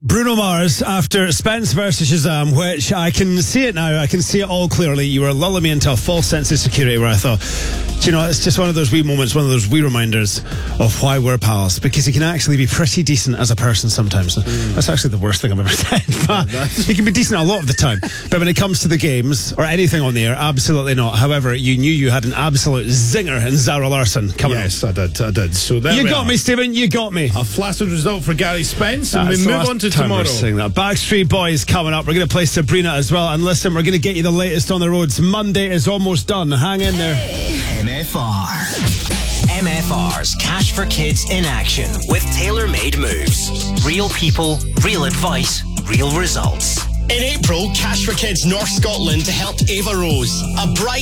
Bruno Mars after Spence versus Shazam, which I can see it now. I can see it all clearly. You were lulling me into a false sense of security where I thought, do you know, it's just one of those wee moments, one of those wee reminders of why we're pals, because he can actually be pretty decent as a person sometimes. That's actually the worst thing I've ever said. But he can be decent a lot of the time. But when it comes to the games or anything on the air, absolutely not. However, you knew you had an absolute zinger in Zara Larsson coming up. Yes, I did. So there You we got are. me, Stephen. You got me. A flaccid result for Gary Spence, and we That's the move last on to time we're tomorrow. saying that. Backstreet Boys coming up. We're going to play Sabrina as well. And listen, we're going to get you the latest on the roads. Monday is almost done. Hang in there. MFR. MFR's Cash for Kids in action with tailor-made moves. Real people, real advice, real results. In April, Cash for Kids North Scotland helped Ava Rose, a bright